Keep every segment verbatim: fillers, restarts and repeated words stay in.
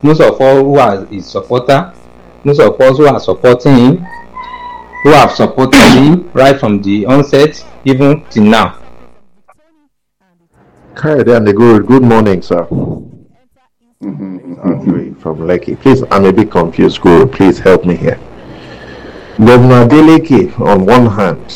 most of us who are his supporter, most of us who are supporting him, who have supported him right from the onset, even till now. Kayode and the good, good morning, sir. Mm-hmm. Andre from Lekki. Please, I'm a bit confused. Guru, please help me here. Governor Adeleke, on one hand,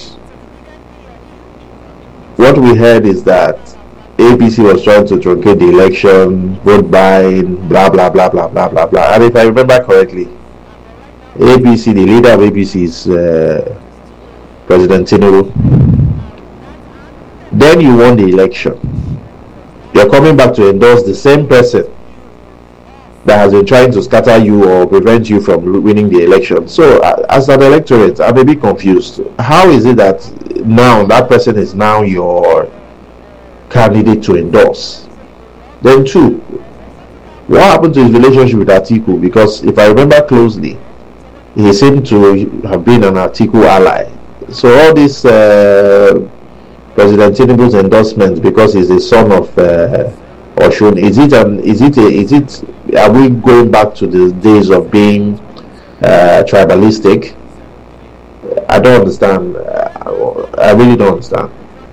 what we heard is that A P C was trying to truncate the election, vote buying, blah blah blah blah blah blah blah. And if I remember correctly, A P C, the leader of A P C is uh, President Tinubu. Then you won the election. You're coming back to endorse the same person that has been trying to scatter you or prevent you from winning the election. So, uh, as an electorate, I'm a bit confused. How is it that now that person is now your candidate to endorse? Then, two, what happened to his relationship with Atiku? Because if I remember closely, he seemed to have been an Atiku ally. So, all this uh, President Tinubu's endorsement because he's the son of uh, Oshun, is it an is it a, is it are we going back to the days of being uh, tribalistic? I don't understand. I really don't understand.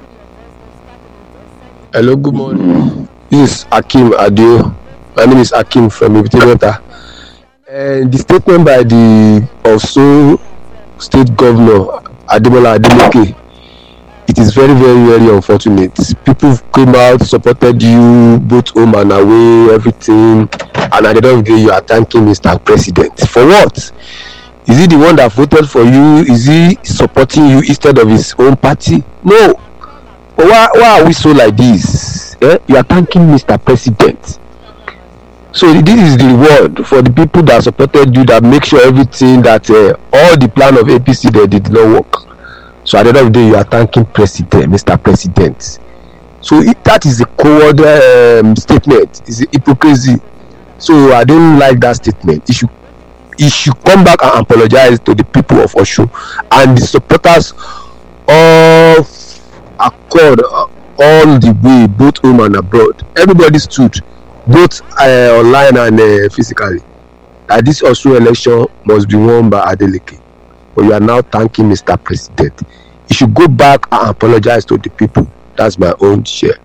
Hello, good morning. This is Akim Adio. My name is Akim from Ibitibeta. And the statement by the also State Governor Ademola Adeleke, it is very, very, very unfortunate. People came out, supported you, both home and away, everything, and at the end of the day, you are thanking Mister President. For what? Is he the one that voted for you? Is he supporting you instead of his own party? No. But why, why are we so like this? Eh? You are thanking Mister President. So this is the reward for the people that supported you, that make sure everything, that uh, all the plan of A P C they did not work. So at the end of the day, you are thanking President, Mister President. So if that is a coward um, statement, it's a hypocrisy. So I don't like that statement. He should, he should come back and apologize to the people of Osun and the supporters of Accord all the way, both home and abroad. Everybody stood, both uh, online and uh, physically, that this Osun election must be won by Adeleke. But you are now thanking Mister President. You should go back and apologize to the people. That's my own share.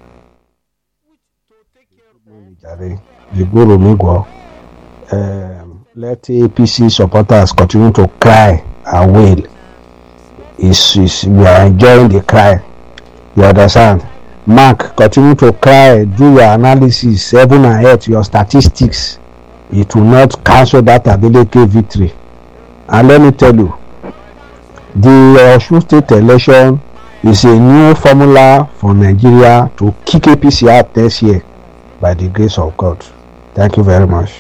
Um, let A P C supporters continue to cry and wail. It's, it's, we are enjoying the cry. You understand? Mark, continue to cry, do your analysis, heaven and earth, your statistics. It will not cancel that Adeleke victory. And let me tell you, the Osun State election is a new formula for Nigeria to kick A P C out this year by the grace of God. Thank you very much.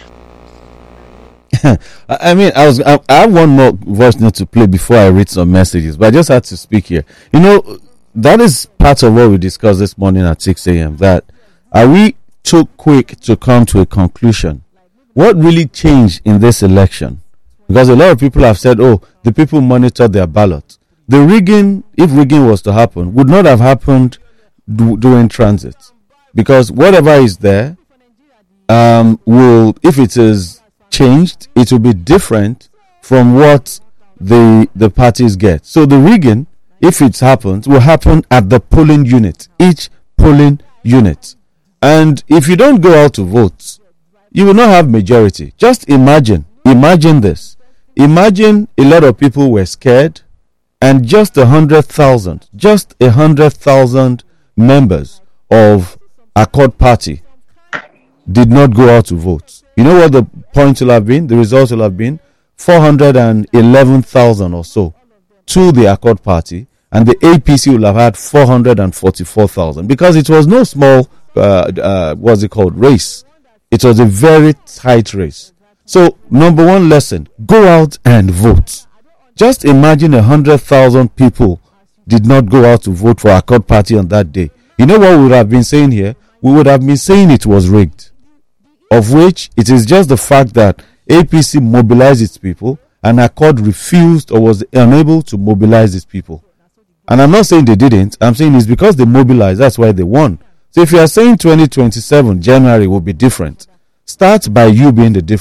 I mean, I was I, I have one more voice note to play before I read some messages, but I just had to speak here. You know, that is part of what we discussed this morning at six a.m. That are we too quick to come to a conclusion? What really changed in this election? Because a lot of people have said, oh, the people monitored their ballot. The rigging, if rigging was to happen, would not have happened do, during transit. Because whatever is there, um, will, if it is changed, it will be different from what the the parties get. So the rigging, if it happens, will happen at the polling unit, each polling unit. And if you don't go out to vote, you will not have majority. Just imagine, imagine this. Imagine a lot of people were scared and just a hundred thousand, just a hundred thousand members of Accord Party did not go out to vote. You know what the point will have been? The result will have been four hundred eleven thousand or so to the Accord Party, and the A P C will have had four hundred forty-four thousand, because it was no small, uh, uh, what's it called, race. It was a very tight race. So, number one lesson, go out and vote. Just imagine a hundred thousand people did not go out to vote for Accord Party on that day. You know what we would have been saying here? We would have been saying it was rigged. Of which, it is just the fact that A P C mobilized its people and Accord refused or was unable to mobilize its people. And I'm not saying they didn't. I'm saying it's because they mobilized. That's why they won. So if you are saying twenty twenty-seven, January will be different, start by you being the difference.